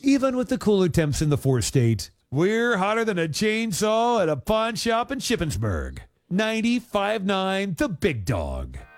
Even with the cooler temps in the four-state, we're hotter than a chainsaw at a pawn shop in Shippensburg. 95.9 The Big Dog.